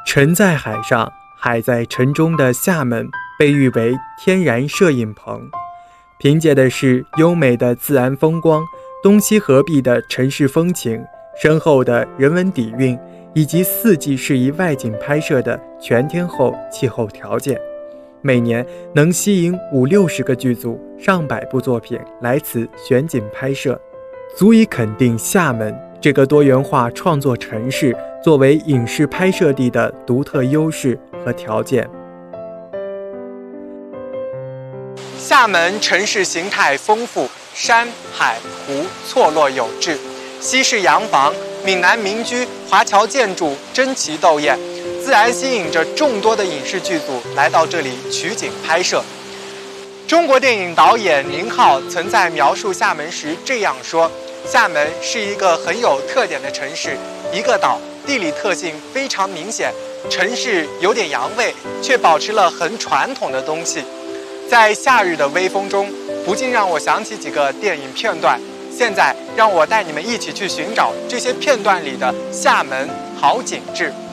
沉在海上，海在城中的厦门被誉为天然摄影棚，凭借的是优美的自然风光、东西合璧的城市风情、深厚的人文底蕴，以及4季适宜外景拍摄的全天候气候条件，每年能吸引50-60个剧组、上百部作品来此选景拍摄，足以肯定厦门这个多元化创作城市作为影视拍摄地的独特优势和条件。厦门城市形态丰富，山海湖错落有致，西式洋房、闽南民居、华侨建筑争奇斗艳，自然吸引着众多的影视剧组来到这里取景拍摄。中国电影导演宁浩曾在描述厦门时这样说：厦门是一个很有特点的城市，一个岛，地理特性非常明显，城市有点洋味，却保持了很传统的东西。在夏日的微风中，不禁让我想起几个电影片段。现在让我带你们一起去寻找这些片段里的厦门好景致。